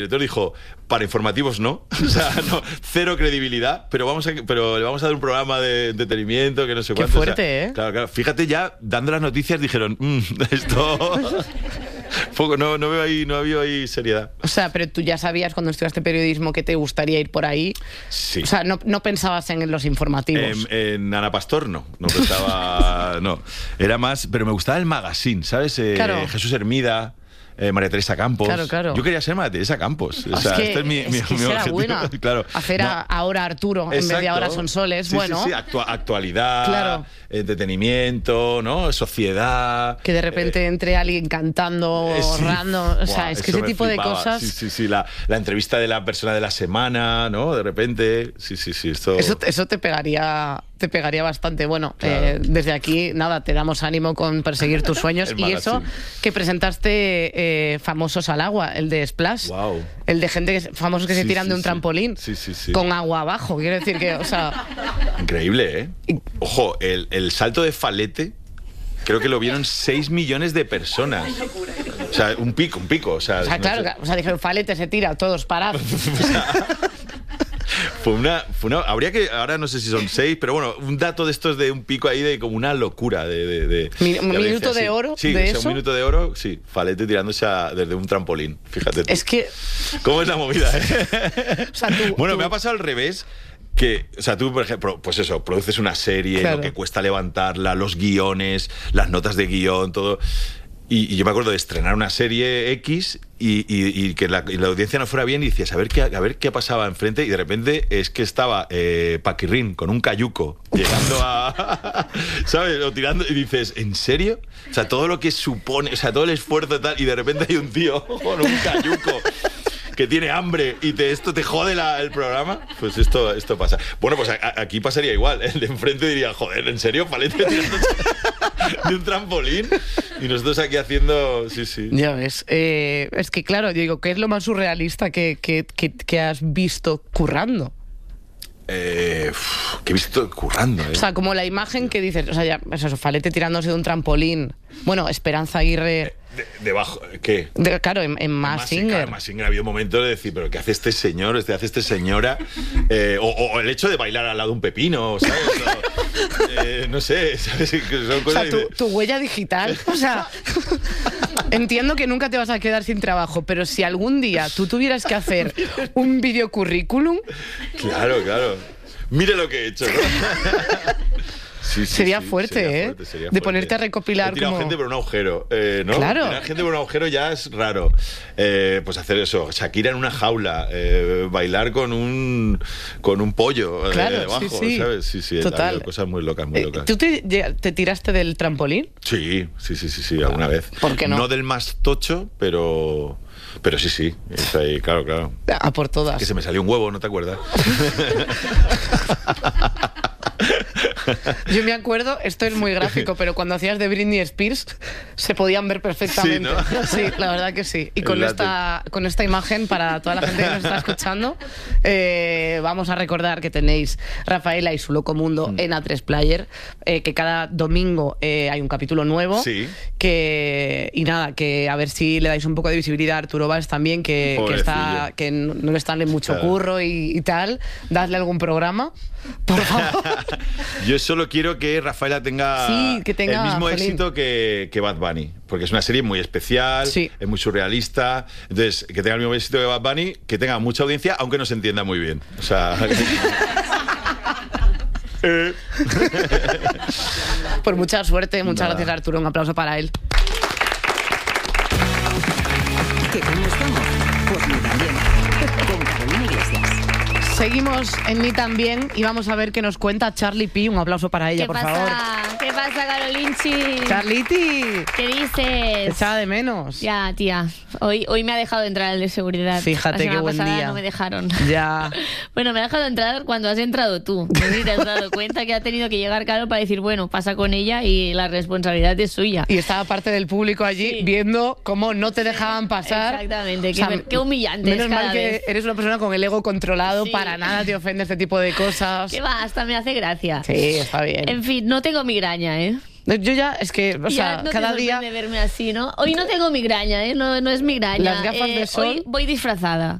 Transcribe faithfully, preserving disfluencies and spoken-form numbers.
El director dijo, para informativos no, o sea, no, cero credibilidad, pero vamos a, pero le vamos a dar un programa de entretenimiento que no sé Qué cuánto. fuerte, o sea, ¿eh? Claro, claro. Fíjate, ya dando las noticias dijeron, mmm, esto... Poco, no, no veo ahí, no había ahí seriedad. O sea, pero tú ya sabías cuando estudiaste periodismo que te gustaría ir por ahí. Sí. O sea, no, no pensabas en los informativos. En, en Ana Pastor no, no pensaba, no. Era más, pero me gustaba el magazine, ¿sabes? Eh, Claro. Jesús Hermida. Eh, María Teresa Campos. Claro, claro. Yo quería ser María Teresa Campos. O Es sea, que, este es mi, es mi, que mi será objetivo. buena. Claro. Hacer No. a, ahora Arturo en vez de Exacto. ahora Son Soles. Sí, bueno, sí, sí. Actua- actualidad, Claro. entretenimiento, ¿no? Sociedad. que de repente eh, entre alguien cantando, eh, sí. random. O sea, Buah, es que eso ese me tipo de flipaba. cosas. Sí, sí, sí. La, la entrevista de la persona de la semana, ¿no? De repente. Sí, sí, sí. Esto... Eso, eso te pegaría te pegaría bastante. Bueno, Claro. eh, desde aquí, nada, te damos ánimo con perseguir tus sueños. El Y eso magazine. que presentaste eh, Famosos al Agua, el de Splash. Wow. El de gente que, famosos que se Sí, tiran sí, de un sí. trampolín. Sí, sí, sí. Con agua abajo. Quiero decir que, o sea, Increíble, ¿eh? Ojo, el, el salto de Falete, creo que lo vieron seis millones de personas. O sea, un pico, un pico. O sea, o sea no claro, sé. o sea, dijeron, Falete se tira, todos parados. Fue una, fue una. Habría que. Ahora no sé si son seis, pero bueno, un dato de estos de un pico ahí de como una locura. De, de, de- Mi- de un audiencia, minuto de sí. oro Sí, de o sea, eso. un minuto de oro, sí. Falete tirándose a- desde un trampolín. Fíjate tú. Es que, ¿Cómo es la movida, eh? o sea, tú, Bueno, tú- me ha pasado al revés. Que, o sea, tú, por ejemplo, pues eso, produces una serie, Claro. lo que cuesta levantarla, los guiones, las notas de guión, todo. Y, y yo me acuerdo de estrenar una serie X y, y- y que la, y la audiencia no fuera bien y decías, a ver qué, a ver qué pasaba enfrente. Y de repente es que estaba eh, Paquirrín con un cayuco llegando a. ¿Sabes? O tirando. Y dices, ¿en serio? O sea, todo lo que supone, o sea, todo el esfuerzo y tal. Y de repente hay un tío con un cayuco que tiene hambre y te, esto te jode la- el programa, pues esto, esto pasa. Bueno, pues a- a- aquí pasaría igual. El de enfrente diría, joder, ¿en serio? Falete tirándose de un trampolín y nosotros aquí haciendo... Sí, sí. Ya ves. Eh, es que, claro, yo digo, ¿qué es lo más surrealista que, que, que, que has visto currando? Eh, uf, que he visto currando, ¿eh? O sea, como la imagen que dices, o sea, ya, eso, Falete tirándose de un trampolín. Bueno, Esperanza Aguirre, De- debajo, ¿qué? de- claro, en, en Masked Singer. Más Singer ha habido momentos de decir, pero ¿qué hace este señor? ¿Qué hace esta señora? Eh, o, o el hecho de bailar al lado de un pepino, ¿sabes? O, eh, no sé, ¿sabes? Que son O cosas sea, tu, de- tu huella digital. O sea, entiendo que nunca te vas a quedar sin trabajo, pero si algún día tú tuvieras que hacer un videocurrículum, Claro, claro. Mire lo que he hecho, ¿no? Sí, sí, Sería sí, fuerte, sería ¿eh? fuerte, sería De fuerte. ponerte a recopilar He tirado como- gente por un agujero, eh, ¿no? Claro. Tirar gente por un agujero ya es raro. Eh, pues hacer eso, Shakira en una jaula, eh, bailar con un con un pollo eh, Claro, debajo, sí, sí. ¿sabes? Sí, sí, Total. ha habido cosas muy locas, muy eh, locas. ¿tú te, te tiraste del trampolín? Sí, sí, sí, sí, sí, alguna vez. ¿Por qué no? No del más tocho, pero pero sí, sí. Es ahí, claro, claro. A por todas. Que se me salió un huevo, ¿no te acuerdas? Yo me acuerdo, esto es muy gráfico, pero cuando hacías de Britney Spears se podían ver perfectamente. Sí, ¿no? Sí, la verdad que sí. Y El con látex. esta, con esta imagen, para toda la gente que nos está escuchando, eh, vamos a recordar que tenéis Rafaela y su Loco Mundo Mm. en A tres Player, eh, que cada domingo eh, hay un capítulo nuevo. Sí. Que, y nada, que a ver si le dais un poco de visibilidad a Arturo Valls también, que, que, está, Pobrecillo. que no no le está dando mucho Claro. curro y, y tal. Dadle algún programa, por favor. Yo solo quiero que Rafaela tenga, Sí, que tenga, el mismo jolín. éxito que, que Bad Bunny, porque es una serie muy especial, Sí. es muy surrealista. Entonces, que tenga el mismo éxito que Bad Bunny, que tenga mucha audiencia, aunque no se entienda muy bien. O sea. eh, Pues mucha suerte, muchas Nada. gracias Arturo, un aplauso para él. ¿Que cómo estamos? Pues ni tan bien. Con Carolina Iglesias. Seguimos en Ni También y vamos a ver qué nos cuenta Charlie P. Un aplauso para ella, ¿Qué por pasa? favor. ¿Qué pasa, Carolinchi? Charliti, ¿Qué te dices? echaba de menos. Ya, tía. Hoy, hoy me ha dejado entrar el de seguridad. Fíjate La qué semana buen pasada día. no me dejaron. Ya. Bueno, me ha dejado entrar cuando has entrado tú. No sé si te has dado cuenta que ha tenido que llegar Caro para decir, bueno, pasa con ella y la responsabilidad es suya. Y estaba parte del público allí Sí. viendo cómo no te dejaban pasar. Exactamente, qué- qué humillante Menos es mal cada que vez. eres una persona con el ego controlado, Sí. para nada te ofende este tipo de cosas. ¿Qué va? Hasta me hace gracia. Sí, está bien. En fin, no tengo migraña, ¿eh? Yo ya, es que, o Y ya sea, no cada te día... sorprende verme así, ¿no? Hoy no tengo migraña, ¿eh? No, no es migraña. Las gafas Eh, de sol. Hoy voy disfrazada.